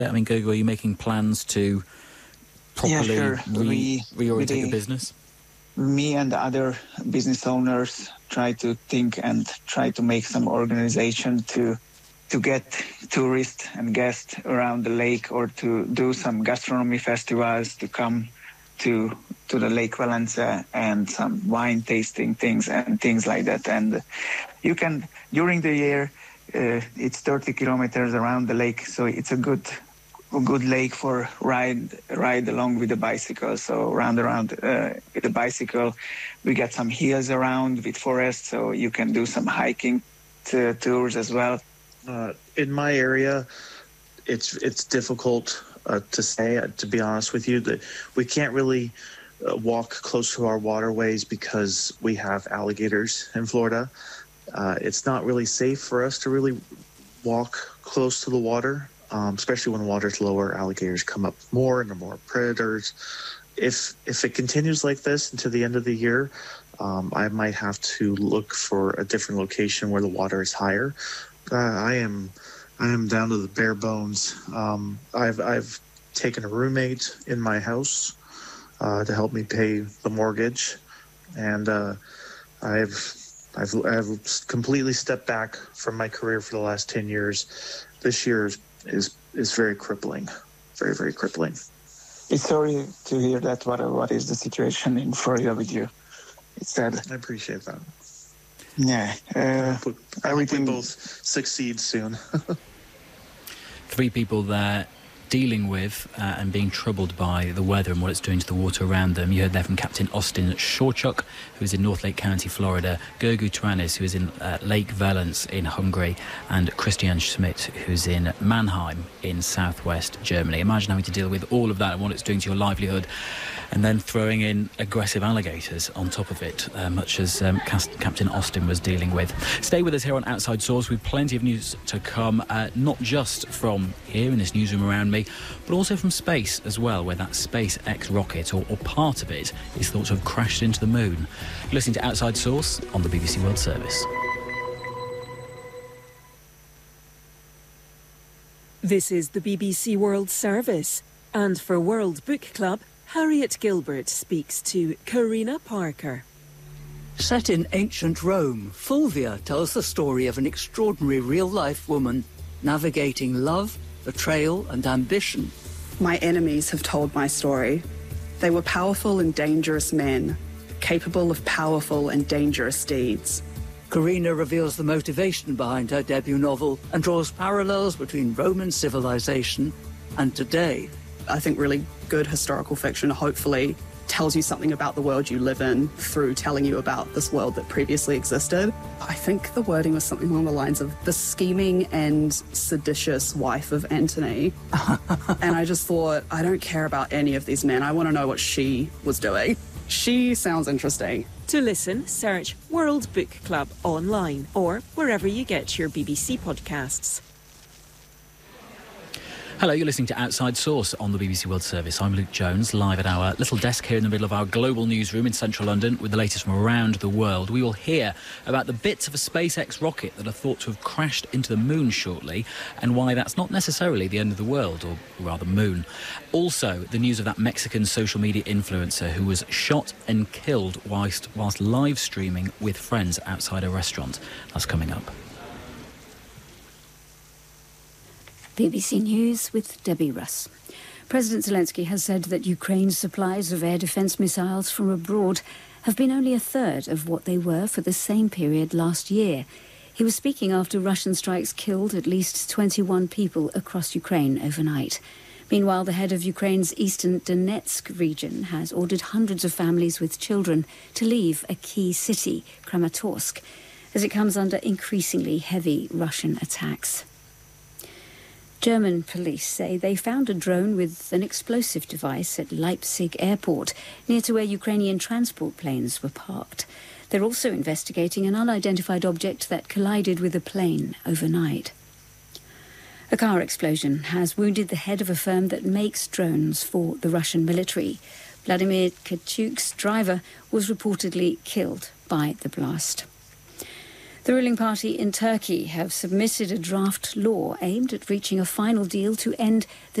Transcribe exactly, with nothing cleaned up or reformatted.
I mean, Gogo, are you making plans to properly yeah, sure. re- we, reorientate we, the business? Me and the other business owners try to think and try to make some organization to to get tourists and guests around the lake, or to do some gastronomy festivals, to come to to the Lake Valenza, and some wine tasting things and things like that. And you can, during the year, uh, it's thirty kilometers around the lake, so it's a good a good lake for ride ride along with the bicycle. So round around uh, with the bicycle, we get some hills around with forest, so you can do some hiking t- tours as well. Uh, in my area, it's it's difficult uh, to say, uh, to be honest with you, that we can't really uh, walk close to our waterways because we have alligators in Florida. Uh, it's not really safe for us to really walk close to the water. Um, especially when the water's lower, alligators come up more and there are more predators. If if it continues like this until the end of the year, um, I might have to look for a different location where the water is higher. Uh, I am I am down to the bare bones. Um, I've I've taken a roommate in my house uh, to help me pay the mortgage, and uh, I've I've I've completely stepped back from my career for the last ten years. This year is is is very crippling, very, very crippling. It's sorry to hear that. What what is the situation in Florida with you? It's sad. I appreciate that. Yeah. Uh, we, everything. We both succeed soon. Three people there dealing with uh, and being troubled by the weather and what it's doing to the water around them. You heard there from Captain Austin Shawchuk, who is in North Lake County, Florida, Gergu Tranis, who is in uh, Lake Valens in Hungary, and Christian Schmidt, who's in Mannheim in southwest Germany. Imagine having to deal with all of that and what it's doing to your livelihood, and then throwing in aggressive alligators on top of it, uh, much as um, Captain Austin was dealing with. Stay with us here on Outside Source with plenty of news to come, uh, not just from here in this newsroom around me, but also from space as well, where that SpaceX rocket, or, or part of it, is thought to have crashed into the moon. You're listening to Outside Source on the B B C World Service. This is the B B C World Service, and for World Book Club, Harriet Gilbert speaks to Karina Parker. Set in ancient Rome, Fulvia tells the story of an extraordinary real-life woman navigating love, betrayal and ambition. My enemies have told my story. They were powerful and dangerous men, capable of powerful and dangerous deeds. Karina reveals the motivation behind her debut novel and draws parallels between Roman civilization and today. I think really good historical fiction hopefully tells you something about the world you live in through telling you about this world that previously existed. I think the wording was something along the lines of the scheming and seditious wife of Antony. And I just thought, I don't care about any of these men. I want to know what she was doing. She sounds interesting. To listen, search World Book Club online or wherever you get your B B C podcasts. Hello, you're listening to Outside Source on the B B C World Service. I'm Luke Jones, live at our little desk here in the middle of our global newsroom in central London with the latest from around the world. We will hear about the bits of a SpaceX rocket that are thought to have crashed into the moon shortly, and why that's not necessarily the end of the world, or rather moon. Also, the news of that Mexican social media influencer who was shot and killed whilst, whilst live streaming with friends outside a restaurant. That's coming up. B B C News with Debbie Russ. President Zelensky has said that Ukraine's supplies of air defence missiles from abroad have been only a third of what they were for the same period last year. He was speaking after Russian strikes killed at least twenty-one people across Ukraine overnight. Meanwhile, the head of Ukraine's eastern Donetsk region has ordered hundreds of families with children to leave a key city, Kramatorsk, as it comes under increasingly heavy Russian attacks. German police say they found a drone with an explosive device at Leipzig airport, near to where Ukrainian transport planes were parked. They're also investigating an unidentified object that collided with a plane overnight. A car explosion has wounded the head of a firm that makes drones for the Russian military. Vladimir Kachuk's driver was reportedly killed by the blast. The ruling party in Turkey have submitted a draft law aimed at reaching a final deal to end the